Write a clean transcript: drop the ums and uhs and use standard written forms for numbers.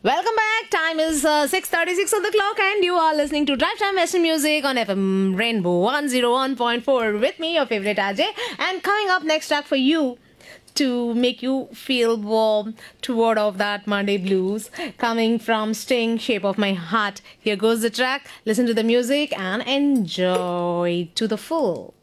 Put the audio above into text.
Welcome back. Time is 6:36 on the clock, and you are listening to Drive Time Western Music on FM Rainbow 101.4 with me, your favorite Ajay. And coming up next track for you to make you feel warm toward of that Monday blues, coming from Sting, Shape of My Heart. Here goes the track. Listen to the music and enjoy to the full.